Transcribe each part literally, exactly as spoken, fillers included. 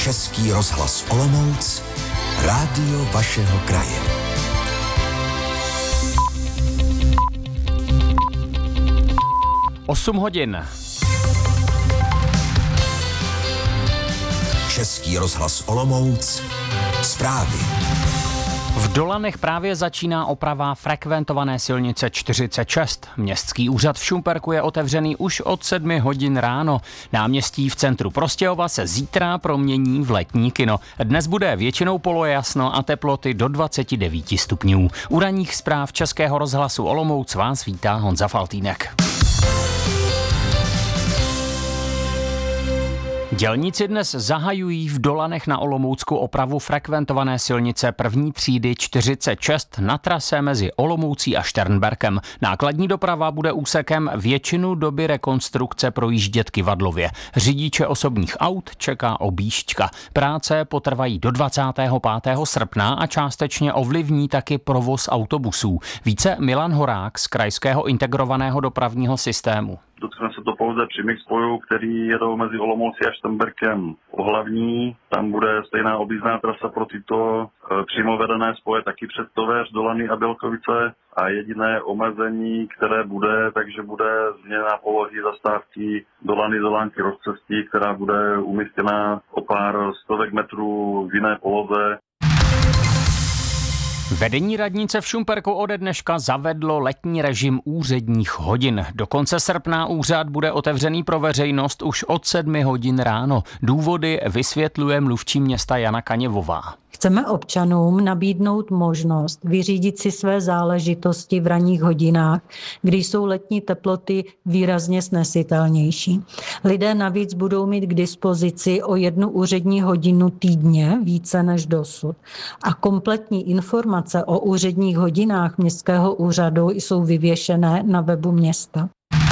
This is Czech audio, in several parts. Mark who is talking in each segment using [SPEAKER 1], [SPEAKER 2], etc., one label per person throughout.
[SPEAKER 1] Český rozhlas Olomouc, rádio vašeho kraje.
[SPEAKER 2] osm hodin.
[SPEAKER 1] Český rozhlas Olomouc, zprávy.
[SPEAKER 2] V Dolanech právě začíná oprava frekventované silnice čtyřicet šest. Městský úřad v Šumperku je otevřený už od sedmi hodin ráno. Náměstí v centru Prostějova se zítra promění v letní kino. Dnes bude většinou polojasno a teploty do dvacet devět stupňů. U ranních zpráv Českého rozhlasu Olomouc vás vítá Honza Faltýnek. Dělníci dnes zahajují v Dolanech na Olomoucku opravu frekventované silnice první třídy čtyřicet šest na trase mezi Olomoucí a Šternberkem. Nákladní doprava bude úsekem většinu doby rekonstrukce projíždět Kyvadlově. Řidiče osobních aut čeká objížďka. Práce potrvají do dvacátého pátého srpna a částečně ovlivní taky provoz autobusů. Více Milan Horák z Krajského integrovaného dopravního systému.
[SPEAKER 3] Dotkne se to pouze přímých spojů, který jedou mezi Olomoucí a Šternberkem hlavní. Tam bude stejná objízdná trasa pro tyto e, přímo vedené spoje taky přes Tovéř, Dolany a Bělkovice. A jediné omezení, které bude, takže bude změna polohy zastávky Dolany Dolánky rozcestí, která bude umístěna o pár stovek metrů v jiné poloze.
[SPEAKER 2] Vedení radnice v Šumperku ode dneška zavedlo letní režim úředních hodin. Do konce srpna úřad bude otevřený pro veřejnost už od sedmi hodin ráno. Důvody vysvětluje mluvčí města Jana Kaněvová.
[SPEAKER 4] Chceme občanům nabídnout možnost vyřídit si své záležitosti v ranních hodinách, kdy jsou letní teploty výrazně snesitelnější. Lidé navíc budou mít k dispozici o jednu úřední hodinu týdně více než dosud. A kompletní informace o úředních hodinách městského úřadu jsou vyvěšené na webu města.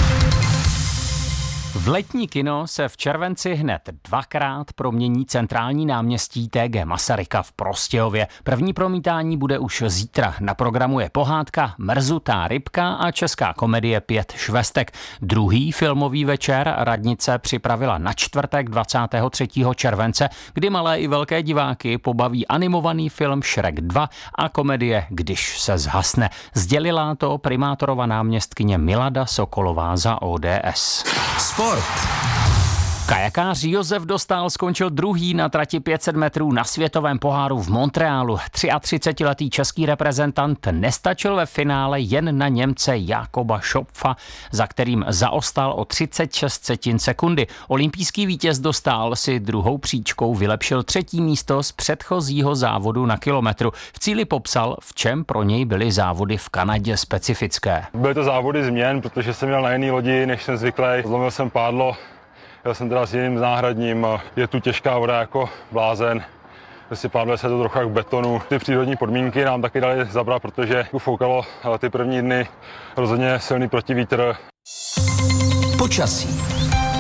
[SPEAKER 2] V letní kino se v červenci hned dvakrát promění centrální náměstí T G Masaryka v Prostějově. První promítání bude už zítra. Na programu je pohádka Mrzutá rybka a česká komedie Pět švestek. Druhý filmový večer radnice připravila na čtvrtek dvacátého třetího července, kdy malé i velké diváky pobaví animovaný film Šrek dva a komedie Když se zhasne. Sdělila to primátorova náměstkyně Milada Sokolová za O D S.
[SPEAKER 1] Sport.
[SPEAKER 2] Kajakář Josef Dostál skončil druhý na trati pět set metrů na světovém poháru v Montrealu. třiatřicetiletý český reprezentant nestačil ve finále jen na Němce Jakoba Schopfa, za kterým zaostal o třicet šest setin sekundy. Olympijský vítěz Dostál si druhou příčkou vylepšil třetí místo z předchozího závodu na kilometru. V cíli popsal, v čem pro něj byly závody v Kanadě specifické.
[SPEAKER 5] Byly to závody změn, protože jsem měl na jiný lodi, než jsem zvyklý. Zlomil jsem pádlo. Já jsem teda s jiným náhradním, je tu těžká voda jako blázen, si pádle se to trochu jak betonu. Ty přírodní podmínky nám taky dali zabrat, protože foukalo ty první dny, rozhodně silný protivítr.
[SPEAKER 1] Počasí.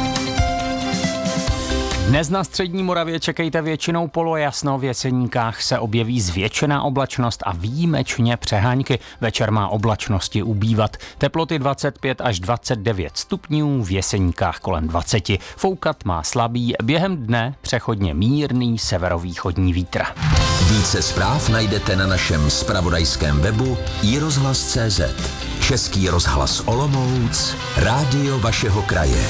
[SPEAKER 2] Dnes na střední Moravě čekejte většinou polojasno, v Jeseníkách se objeví zvětšená oblačnost a výjimečně přehánky. Večer má oblačnosti ubývat. Teploty dvacet pět až dvacet devět stupňů, v Jeseníkách kolem dvacet. Foukat má slabý, během dne přechodně mírný severovýchodní vítr.
[SPEAKER 1] Více zpráv najdete na našem zpravodajském webu i rozhlas tečka cé zet. Český rozhlas Olomouc, rádio vašeho kraje.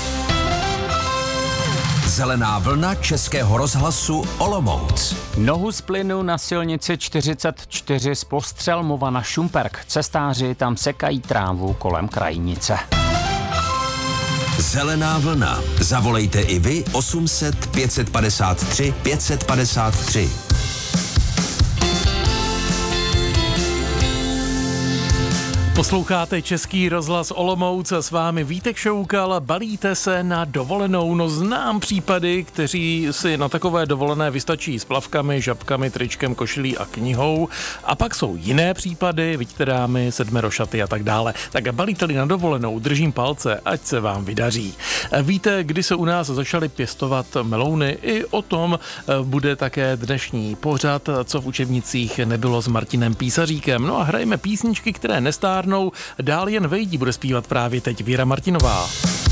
[SPEAKER 1] Zelená vlna Českého rozhlasu Olomouc.
[SPEAKER 2] Nohu z plynu na silnici čtyřicet čtyři z Postřelmova na Šumperk. Cestáři tam sekají trávu kolem krajnice.
[SPEAKER 1] Zelená vlna. Zavolejte i vy osm set pět set padesát tři pět set padesát tři.
[SPEAKER 6] Posloucháte Český rozhlas Olomouc a s vámi Vítek Šoukal. Balíte se na dovolenou? No znám případy, kteří si na takové dovolené vystačí s plavkami, žabkami, tričkem, košilí a knihou. A pak jsou jiné případy, vidíte dámy, sedmerošaty a tak dále. Tak balíte-li na dovolenou, držím palce, ať se vám vydaří. Víte, kdy se u nás začaly pěstovat melouny? I o tom bude také dnešní pořad, co v učebnicích nebylo s Martinem Písaříkem. No a hrajeme písničky, které nestárnou. Dál jen vejdí bude zpívat právě teď Věra Martinová.